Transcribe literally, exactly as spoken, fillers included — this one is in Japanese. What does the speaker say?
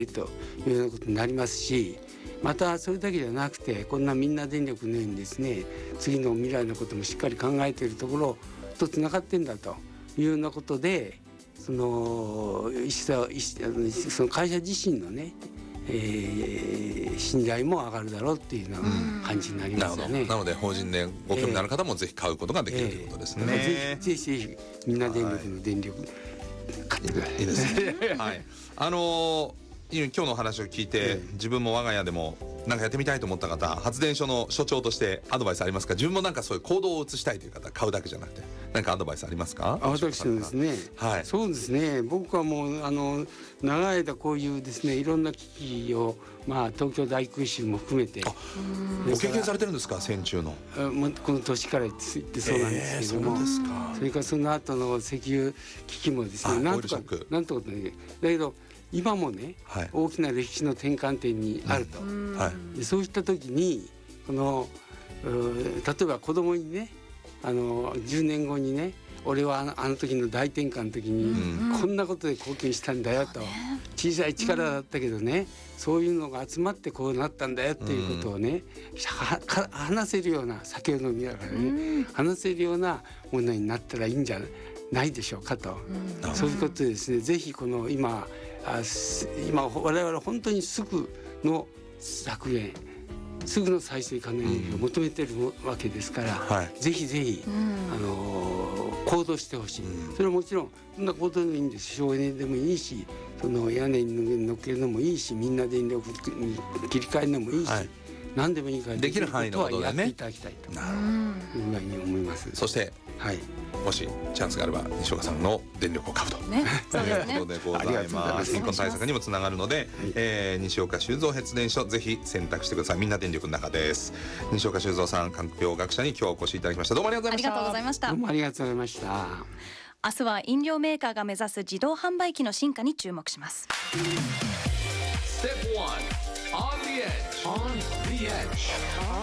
というようなことになりますし、またそれだけじゃなくて、こんなみんな電力のようにですね、次の未来のこともしっかり考えているところとつながってんだというようなことで、そのその会社自身のね、えー、信頼も上がるだろうっていうような感じになりますよね。 なるほど。なので法人でご興味のある方もぜひ買うことができる、えー、ということですね。 えー、ぜひぜひみんな電力の電力買ってください。 いいですね。はい。あのー今日のお話を聞いて、自分も我が家でもなんかやってみたいと思った方、発電所の所長としてアドバイスありますか？自分もなんかそういう行動を移したいという方、買うだけじゃなくて何かアドバイスありますか？ 私のですね、 はい、 そうですね、僕はもうあの長い間こういうですね、いろんな機器を、まあ、東京大空襲も含めてご経験されてるんですか？戦中のこの年から言ってそうなんですけども、えー、そうですか。それからその後の石油危機もですね、なんとかなんとかね、だけど今もね、はい、大きな歴史の転換点にあると、うんはい、でそういった時にこの例えば子供にね、あのじゅうねんごにね、俺はあの、あの時の大転換の時に、うん、こんなことで貢献したんだよと、小さい力だったけどね、うん、そういうのが集まってこうなったんだよっていうことをね、うん、話せるような、酒を飲みながらね、うん、話せるようなものになったらいいんじゃないないでしょうかと、うん、そういうことでですね、ぜひこの今あ今我々本当にすぐの削減、すぐの再生可能エネルギーを求めているわけですから、うんはい、ぜひぜひ、うん、あの行動してほしい、うん、それはもちろんそんな行動でもいいんです。省エネでもいいし、その屋根に乗っけるのもいいし、みんな電力に切り替えるのもいいし、はい、何でもいいからできる範囲のことでね、 やっていただきたいというふうに思います。 そして、はい、もしチャンスがあれば西岡さんの電力を買うと、ね、そうですね、ということでございます。貧困対策にもつながるので、はい、えー、西岡修造発電所ぜひ選択してください。みんな電力の中です。西岡修造さん、環境学者に今日お越しいただきました。どうもありがとうございました。 ありがとうございました。 どうもありがとうございました。 明日は飲料メーカーが目指す自動販売機の進化に注目します。ステップワン On the edge. On the edge.